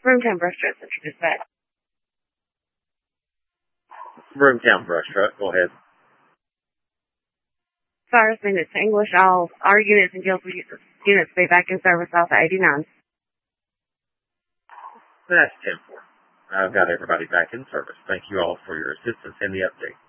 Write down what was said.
Broomtown Brush Truck Central Dispatch. Broomtown Brush Truck, go ahead. Fire units to English, all our units and Guilford units be back in service off of 89. That's 10-4. I've got everybody back in service. Thank you all for your assistance in the update.